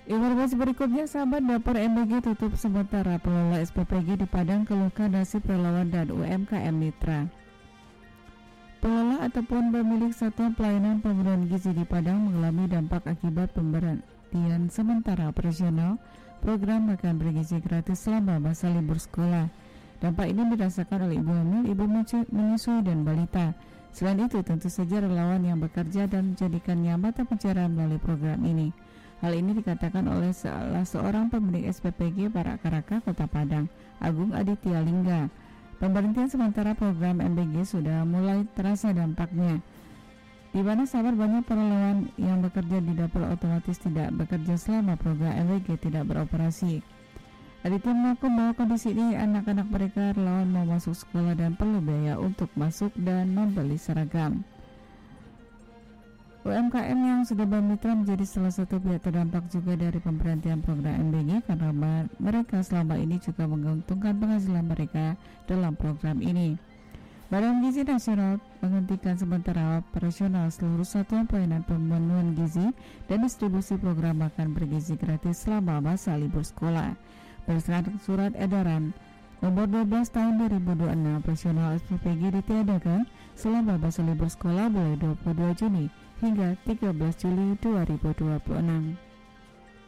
Informasi berikutnya, sahabat, dapur MBG tutup sementara. Pengelola SPPG di Padang keluhkan nasib relawan dan UMKM mitra. Pengelola ataupun pemilik satuan pelayanan pemenuhan gizi di Padang mengalami dampak akibat pemberhentian sementara operasional program makan bergizi gratis selama masa libur sekolah. Dampak ini dirasakan oleh ibu hamil, ibu menyusui, dan balita. Selain itu, tentu saja relawan yang bekerja dan menjadikannya mata pencaharian melalui program ini. Hal ini dikatakan oleh salah seorang pemilik SPPG Parakaraka, Kota Padang, Agung Aditya Lingga. Pemberhentian sementara program MBG sudah mulai terasa dampaknya, di mana sahabat banyak relawan yang bekerja di dapur otomatis tidak bekerja selama program MBG tidak beroperasi. Aditya mengaku bahwa kondisi ini anak-anak mereka relawan mau masuk sekolah dan perlu biaya untuk masuk dan membeli seragam. UMKM yang sudah bermitra menjadi salah satu pihak terdampak juga dari pemberhentian program MBG karena mereka selama ini juga menguntungkan penghasilan mereka dalam program ini. Badan Gizi Nasional menghentikan sementara operasional seluruh satuan pelayanan pemenuhan gizi dan distribusi program makan bergizi gratis selama masa libur sekolah. Berdasarkan surat edaran nomor 12 tahun 2026, operasional SPPG ditiadakan selama masa libur sekolah mulai 22 Juni hingga 13 Juli 2026.